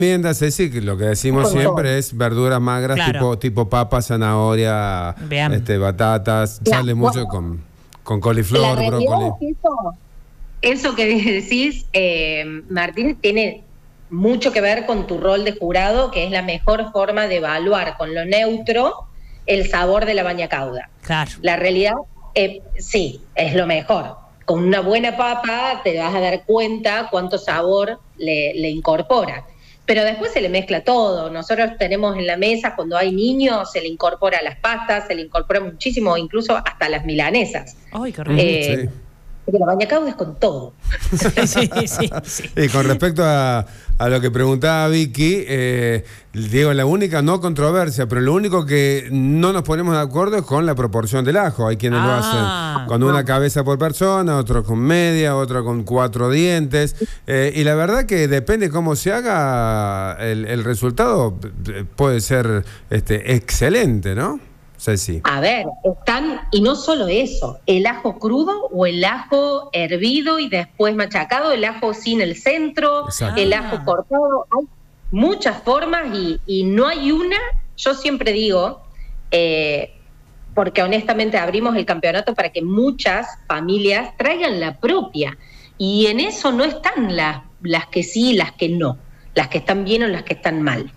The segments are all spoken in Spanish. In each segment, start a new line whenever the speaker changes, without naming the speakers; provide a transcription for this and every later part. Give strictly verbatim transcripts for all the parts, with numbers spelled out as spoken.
Vienda, Ceci, que lo que decimos
Con
siempre
todo.
es verduras magras,
Claro.
tipo tipo papa, zanahoria,
Bien.
este, batatas.
Ya,
Sale mucho
bueno.
con, con
La
coliflor,
realidad
brócoli.
es que eso, eso que decís, eh, Martín, tiene mucho que ver con tu rol de jurado, que es la mejor forma de evaluar con lo neutro el sabor de la baña cauda.
Claro.
La realidad, eh, sí, es lo mejor. Con una buena papa te vas a dar cuenta cuánto sabor le, le incorpora. Pero después se le mezcla todo. Nosotros tenemos en la mesa, cuando hay niños, se le incorpora a las pastas, se le incorpora muchísimo, incluso hasta las milanesas.
Ay, qué rico.
Eh,
Sí.
porque la baña cauda es con todo.
Sí, sí, sí, sí.
Y con respecto a, a lo que preguntaba Vicky, eh, digo, la única no controversia, pero lo único que no nos ponemos de acuerdo es con la proporción del ajo. Hay quienes lo
Ah.
hacen con una cabeza por persona, otro con media, otro con cuatro dientes. Eh, y la verdad que depende cómo se haga, el, el resultado eh, puede ser este, excelente, ¿no? Ceci.
A ver, están, y no solo eso, el ajo crudo o el ajo hervido y después machacado, el ajo sin el centro,
Exacto.
el
Ah.
ajo cortado, hay muchas formas y, y no hay una, yo siempre digo, eh, porque honestamente abrimos el campeonato para que muchas familias traigan la propia, y en eso no están las, las que sí y las que no, las que están bien o las que están mal,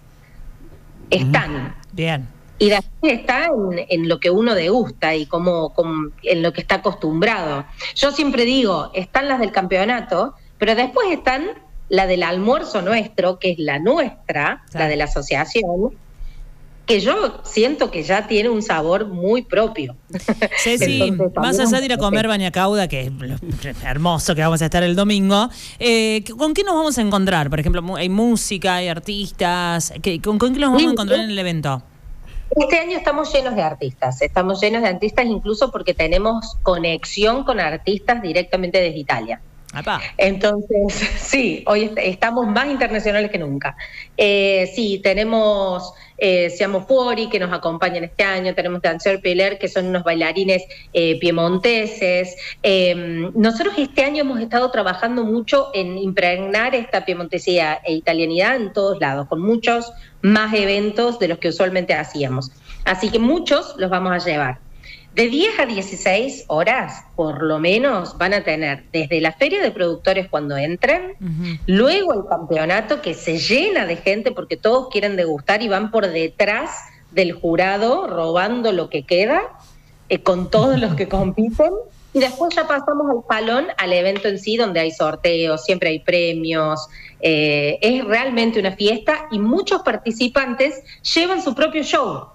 están.
Bien.
Y después está en, en lo que uno degusta y como, como en lo que está acostumbrado. Yo siempre digo, están las del campeonato, pero después están la del almuerzo nuestro, que es la nuestra,
Claro.
la de la asociación, que yo siento que ya tiene un sabor muy propio.
Ceci,
Entonces,
más
también-
allá de ir a comer baña cauda, que es lo hermoso que vamos a estar el domingo, eh, ¿con qué nos vamos a encontrar? Por ejemplo, mu- hay música, hay artistas. ¿qué- ¿Con, con qué nos vamos
Sí,
a encontrar
sí.
en el evento?
Este año estamos llenos de artistas, estamos llenos de artistas incluso porque tenemos conexión con artistas directamente desde Italia.
Apá.
Entonces, sí, hoy est- estamos más internacionales que nunca. Eh, sí, tenemos eh, Siamo Fuori, que nos acompañan este año, tenemos Dancer Pilar, que son unos bailarines eh, piemonteses. Eh, nosotros este año hemos estado trabajando mucho en impregnar esta piemontesía e italianidad en todos lados, con muchos más eventos de los que usualmente hacíamos. Así que muchos los vamos a llevar. De diez a dieciséis horas, por lo menos, van a tener desde la feria de productores cuando entren,
Ujú.
luego el campeonato que se llena de gente porque todos quieren degustar y van por detrás del jurado robando lo que queda, eh, con todos los que compiten, y después ya pasamos al salón, al evento en sí, donde hay sorteos, siempre hay premios, eh, es realmente una fiesta y muchos participantes llevan su propio show.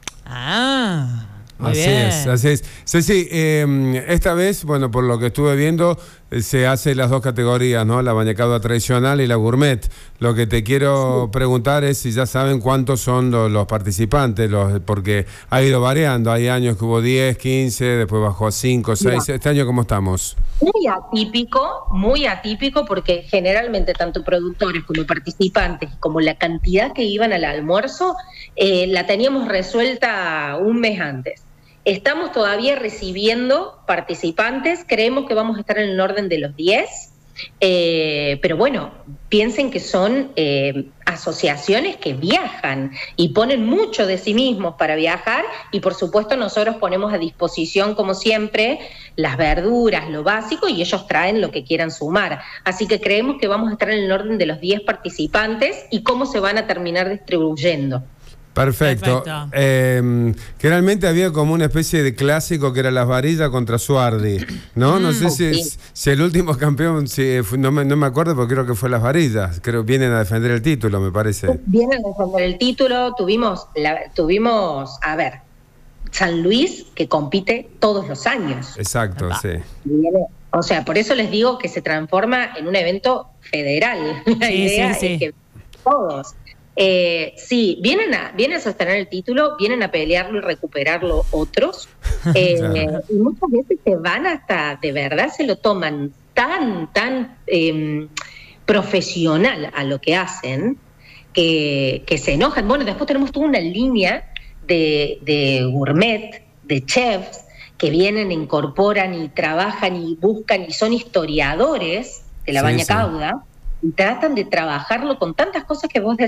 Ah, muy
Así
bien.
es, así es. Ceci, eh, esta vez, bueno, por lo que estuve viendo, eh, se hace las dos categorías, ¿no? La baña cauda tradicional y la gourmet. Lo que te quiero sí. preguntar es si ya saben cuántos son los, los participantes, los, porque ha ido variando. Hay años que hubo diez, quince, después bajó a cinco, seis. Yeah. ¿Este año cómo estamos?
Muy atípico, muy atípico, porque generalmente tanto productores como participantes, como la cantidad que iban al almuerzo, eh, la teníamos resuelta un mes antes. Estamos todavía recibiendo participantes, creemos que vamos a estar en el orden de los diez, eh, pero bueno, piensen que son eh, asociaciones que viajan y ponen mucho de sí mismos para viajar, y por supuesto nosotros ponemos a disposición, como siempre, las verduras, lo básico, y ellos traen lo que quieran sumar. Así que creemos que vamos a estar en el orden de los diez participantes y cómo se van a terminar distribuyendo.
Perfecto.
Perfecto.
Eh, generalmente había como una especie de clásico que era las varillas contra Suardi, ¿no? No sé si,
sí.
si el último campeón, si, no, me, no me acuerdo, porque creo que fue las varillas. Creo que vienen a defender el título, me parece.
Vienen a defender el título. Tuvimos, la, tuvimos, a ver, San Luis, que compite todos los años.
Exacto,
Epa.
sí.
Viene, o sea, por eso les digo que se transforma en un evento federal. La
Sí,
idea
sí, sí.
es que todos. Eh, sí, vienen a, vienen a sostener el título, vienen a pelearlo y recuperarlo otros, eh,
Claro.
y muchas veces se van hasta, de verdad se lo toman tan, tan eh, profesional a lo que hacen, que, que se enojan. Bueno, después tenemos toda una línea de, de gourmet, de chefs, que vienen, incorporan y trabajan y buscan y son historiadores de la
Sí,
baña
sí.
cauda. y tratan de trabajarlo con tantas cosas que vos